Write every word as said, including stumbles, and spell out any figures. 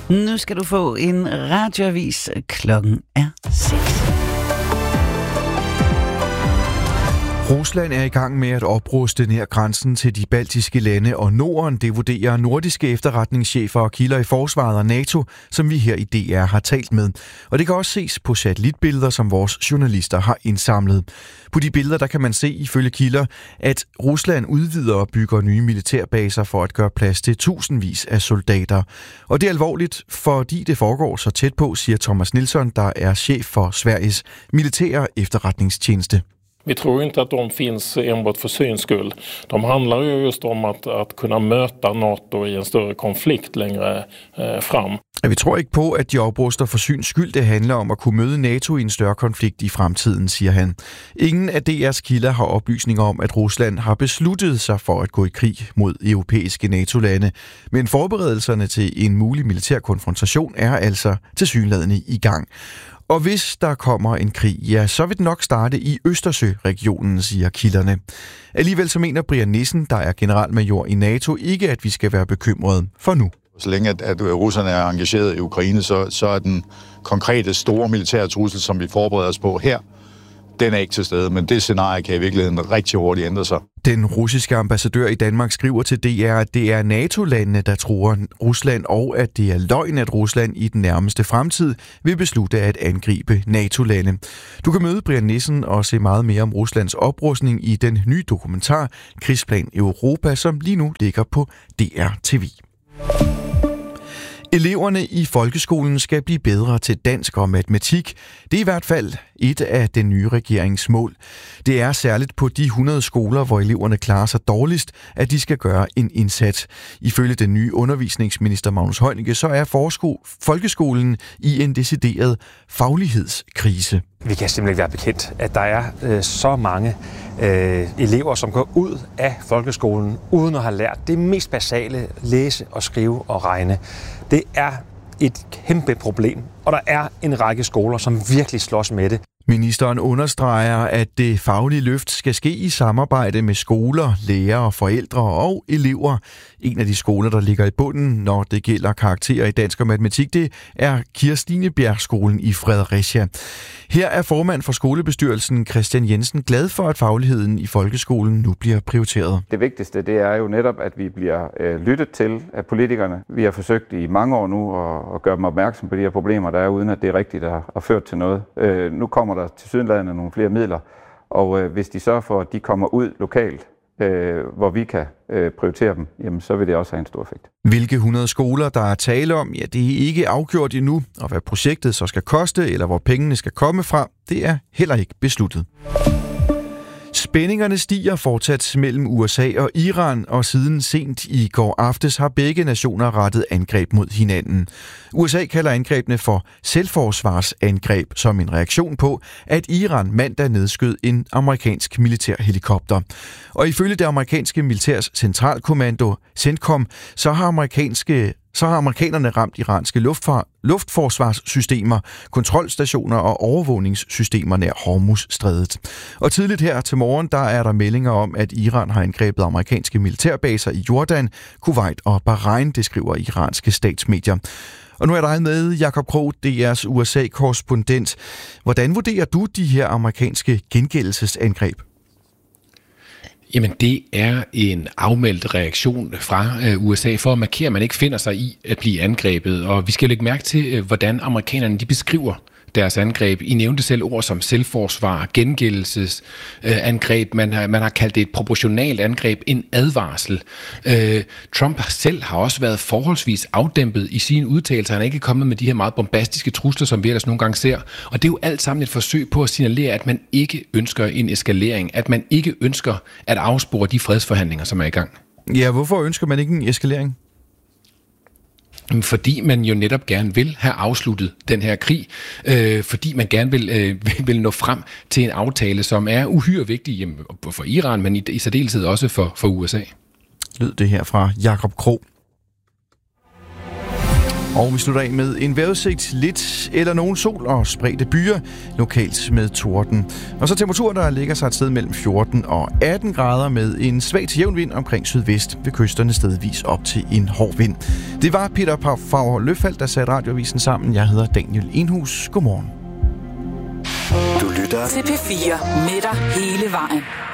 Nu skal du få en radioavis. Klokken er seks. Rusland er i gang med at opruste nær grænsen til de baltiske lande og Norden. Det vurderer nordiske efterretningschefer og kilder i forsvaret og NATO, som vi her i D R har talt med. Og det kan også ses på satellitbilleder, som vores journalister har indsamlet. På de billeder der kan man se ifølge kilder, at Rusland udvider og bygger nye militærbaser for at gøre plads til tusindvis af soldater. Og det er alvorligt, fordi det foregår så tæt på, siger Thomas Nilsson, der er chef for Sveriges militære efterretningstjeneste. Vi tror inte att de finns enbart för syns skull. De handlar ju just om att, att kunna möta NATO i en större konflikt längre eh, frem. Vi tror ikke på, at de opruster for syns skyld. Det handler om at kunne møde NATO i en større konflikt i fremtiden, siger han. Ingen af D R's kilder har oplysninger om, at Rusland har besluttet sig for at gå i krig mod europæiske NATO-lande. Men forberedelserne til en mulig militær konfrontation er altså tilsyneladende i gang. Og hvis der kommer en krig, ja, så vil den nok starte i Østersø-regionen, siger kilderne. Alligevel så mener Brian Nissen, der er generalmajor i NATO, ikke at vi skal være bekymrede for nu. Så længe at, at russerne er engageret i Ukraine, så, så er den konkrete store militære trussel, som vi forbereder os på her, den er ikke til stede, men det scenarie kan i virkeligheden rigtig hurtigt ændre sig. Den russiske ambassadør i Danmark skriver til D R, at det er NATO-landene, der truer Rusland, og at det er løgn, at Rusland i den nærmeste fremtid vil beslutte at angribe NATO-lande. Du kan møde Brian Nissen og se meget mere om Ruslands oprustning i den nye dokumentar Krigsplan Europa, som lige nu ligger på D R T V. Eleverne i folkeskolen skal blive bedre til dansk og matematik. Det er i hvert fald et af den nye regerings mål. Det er særligt på de hundrede skoler, hvor eleverne klarer sig dårligst, at de skal gøre en indsats. Ifølge den nye undervisningsminister Magnus Heunicke, så er forsko- folkeskolen i en decideret faglighedskrise. Vi kan simpelthen ikke være bekendt, at der er øh, så mange øh, elever, som går ud af folkeskolen uden at have lært det mest basale, læse og skrive og regne. Det er et kæmpe problem, og der er en række skoler, som virkelig slås med det. Ministeren understreger, at det faglige løft skal ske i samarbejde med skoler, lærere, forældre og elever. En af de skoler, der ligger i bunden, når det gælder karakterer i dansk og matematik, det er Kirstinebjergskolen i Fredericia. Her er formand for skolebestyrelsen Christian Jensen glad for, at fagligheden i folkeskolen nu bliver prioriteret. Det vigtigste det er jo netop, at vi bliver øh, lyttet til af politikerne. Vi har forsøgt i mange år nu at, at gøre dem opmærksom på de her problemer, der er, uden at det er rigtigt at have ført til noget. Øh, nu kommer der tilsyneladende nogle flere midler, og øh, hvis de sørger for, at de kommer ud lokalt, øh, hvor vi kan øh, prioritere dem, jamen, så vil det også have en stor effekt. Hvilke hundrede skoler, der er tale om, ja, det er ikke afgjort endnu, og hvad projektet så skal koste, eller hvor pengene skal komme fra, det er heller ikke besluttet. Spændingerne stiger fortsat mellem U S A og Iran, og siden sent i går aftes har begge nationer rettet angreb mod hinanden. U S A kalder angrebene for selvforsvarsangreb som en reaktion på, at Iran mandag nedskød en amerikansk militærhelikopter. Og ifølge det amerikanske militærs centralkommando, CENTCOM, så har amerikanske så har amerikanerne ramt iranske luftfar- luftforsvarssystemer, kontrolstationer og overvågningssystemer nær Hormuzstrædet. Og tidligt her til morgen, der er der meldinger om, at Iran har angrebet amerikanske militærbaser i Jordan, Kuwait og Bahrain, det skriver iranske statsmedier. Og nu er der med Jakob Krog, D R's U S A-korrespondent. Hvordan vurderer du de her amerikanske gengældelsesangreb? Jamen, det er en afmeldt reaktion fra U S A for at markere, at man ikke finder sig i at blive angrebet. Og vi skal lægge mærke til, hvordan amerikanerne de beskriver deres angreb. I nævnte selv ord som selvforsvar, gengældelsesangreb. Man har, man har kaldt det et proportionalt angreb, en advarsel. Øh, Trump selv har også været forholdsvis afdæmpet i sine udtalelser. Han er ikke kommet med de her meget bombastiske trusler, som vi ellers nogle gange ser. Og det er jo alt sammen et forsøg på at signalere, at man ikke ønsker en eskalering. At man ikke ønsker at afspore de fredsforhandlinger, som er i gang. Ja, hvorfor ønsker man ikke en eskalering? Fordi man jo netop gerne vil have afsluttet den her krig, øh, fordi man gerne vil, øh, vil nå frem til en aftale, som er uhyre vigtig for Iran, men i, i særdeleshed også for, for U S A. Lød det her fra Jakob Krog. Og vi slutter af med en vejrudsigt, lidt eller nogen sol og spredte byer, lokalt med torden. Og så temperaturer, der ligger sig et sted mellem fjorten og atten grader med en svag til jævn vind omkring sydvest, ved kysterne stedvis op til en hård vind. Det var Peter Favre Løfald, der satte Radioavisen sammen. Jeg hedder Daniel Enhus. Godmorgen. Du lytter til P fire med dig hele vejen.